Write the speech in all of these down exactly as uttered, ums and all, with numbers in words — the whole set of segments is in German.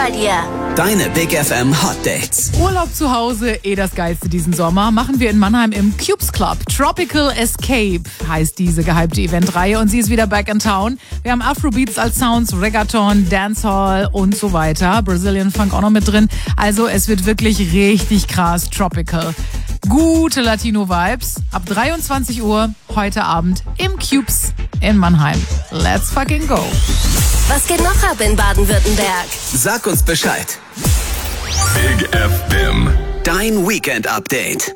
bei dir. Deine Big F M Hot Dates. Urlaub zu Hause, eh das Geilste diesen Sommer, machen wir in Mannheim im Cubes Club. Tropical Escape heißt diese gehypte Eventreihe und sie ist wieder back in town. Wir haben Afrobeats als Sounds, Reggaeton, Dancehall und so weiter. Brazilian Funk auch noch mit drin. Also es wird wirklich richtig krass tropical. Gute Latino-Vibes. Ab dreiundzwanzig Uhr heute Abend im Cubes in Mannheim. Let's fucking go. Was geht noch ab in Baden-Württemberg? Sag uns Bescheid. Big F M. Dein Weekend-Update.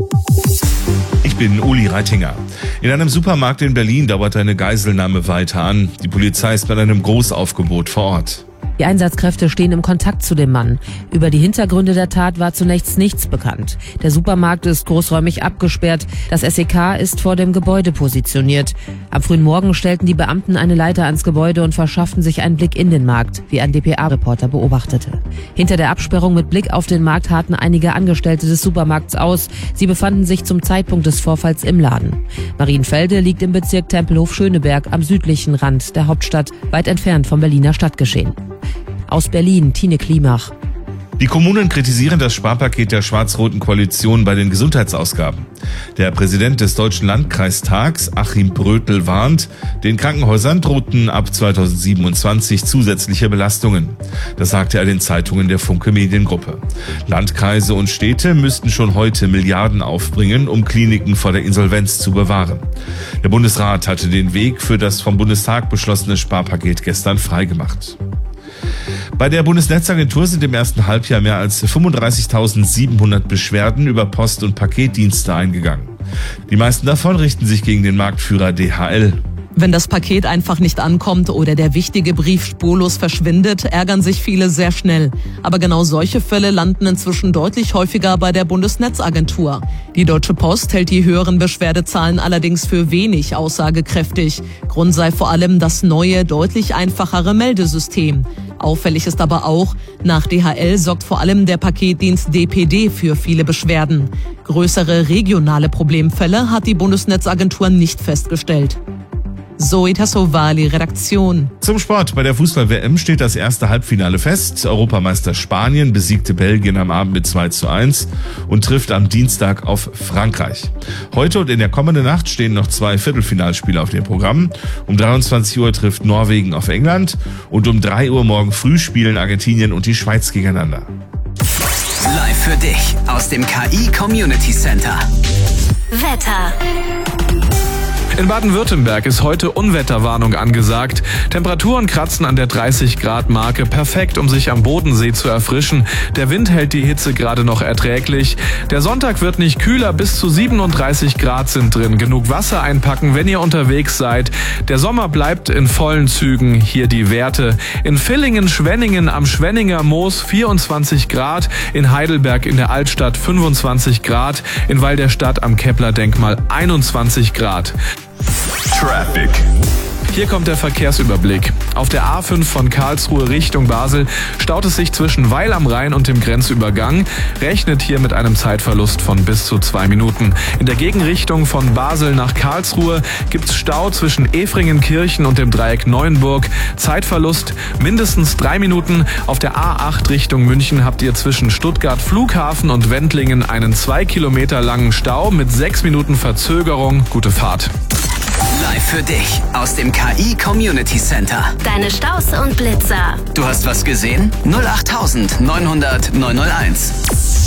Ich bin Uli Reitinger. In einem Supermarkt in Berlin dauert eine Geiselnahme weiter an. Die Polizei ist mit einem Großaufgebot vor Ort. Die Einsatzkräfte stehen im Kontakt zu dem Mann. Über die Hintergründe der Tat war zunächst nichts bekannt. Der Supermarkt ist großräumig abgesperrt. Das S E K ist vor dem Gebäude positioniert. Am frühen Morgen stellten die Beamten eine Leiter ans Gebäude und verschafften sich einen Blick in den Markt, wie ein D P A-Reporter beobachtete. Hinter der Absperrung mit Blick auf den Markt harrten einige Angestellte des Supermarkts aus. Sie befanden sich zum Zeitpunkt des Vorfalls im Laden. Marienfelde liegt im Bezirk Tempelhof-Schöneberg am südlichen Rand der Hauptstadt, weit entfernt vom Berliner Stadtgeschehen. Aus Berlin, Tine Klimach. Die Kommunen kritisieren das Sparpaket der schwarz-roten Koalition bei den Gesundheitsausgaben. Der Präsident des Deutschen Landkreistags, Achim Brötel, warnt, den Krankenhäusern drohten ab zweitausendsiebenundzwanzig zusätzliche Belastungen. Das sagte er den Zeitungen der Funke Mediengruppe. Landkreise und Städte müssten schon heute Milliarden aufbringen, um Kliniken vor der Insolvenz zu bewahren. Der Bundesrat hatte den Weg für das vom Bundestag beschlossene Sparpaket gestern freigemacht. Bei der Bundesnetzagentur sind im ersten Halbjahr mehr als fünfunddreißigtausendsiebenhundert Beschwerden über Post- und Paketdienste eingegangen. Die meisten davon richten sich gegen den Marktführer D H L. Wenn das Paket einfach nicht ankommt oder der wichtige Brief spurlos verschwindet, ärgern sich viele sehr schnell. Aber genau solche Fälle landen inzwischen deutlich häufiger bei der Bundesnetzagentur. Die Deutsche Post hält die höheren Beschwerdezahlen allerdings für wenig aussagekräftig. Grund sei vor allem das neue, deutlich einfachere Meldesystem. Auffällig ist aber auch, nach D H L sorgt vor allem der Paketdienst D P D für viele Beschwerden. Größere regionale Problemfälle hat die Bundesnetzagentur nicht festgestellt. Zoe Tassovali, Redaktion. Zum Sport. Bei der Fußball-W M steht das erste Halbfinale fest. Europameister Spanien besiegte Belgien am Abend mit zwei zu eins und trifft am Dienstag auf Frankreich. Heute und in der kommenden Nacht stehen noch zwei Viertelfinalspiele auf dem Programm. Um dreiundzwanzig Uhr trifft Norwegen auf England und um drei Uhr morgen früh spielen Argentinien und die Schweiz gegeneinander. Live für dich aus dem K I Community Center. Wetter. In Baden-Württemberg ist heute Unwetterwarnung angesagt. Temperaturen kratzen an der dreißig Grad Marke, perfekt, um sich am Bodensee zu erfrischen. Der Wind hält die Hitze gerade noch erträglich. Der Sonntag wird nicht kühler, bis zu siebenunddreißig Grad sind drin. Genug Wasser einpacken, wenn ihr unterwegs seid. Der Sommer bleibt in vollen Zügen. Hier die Werte. In Villingen-Schwenningen am Schwenninger Moos vierundzwanzig Grad. In Heidelberg in der Altstadt fünfundzwanzig Grad. In Weil der Stadt am Kepler-Denkmal einundzwanzig Grad. Traffic. Hier kommt der Verkehrsüberblick. Auf der A fünf von Karlsruhe Richtung Basel staut es sich zwischen Weil am Rhein und dem Grenzübergang. Rechnet hier mit einem Zeitverlust von bis zu zwei Minuten. In der Gegenrichtung von Basel nach Karlsruhe gibt's Stau zwischen Efringenkirchen und dem Dreieck Neuenburg. Zeitverlust mindestens drei Minuten. Auf der A acht Richtung München habt ihr zwischen Stuttgart Flughafen und Wendlingen einen zwei Kilometer langen Stau mit sechs Minuten Verzögerung. Gute Fahrt. Live für dich aus dem K I Community Center. Deine Staus und Blitzer. Du hast was gesehen? null acht neunhundert neunhunderteins.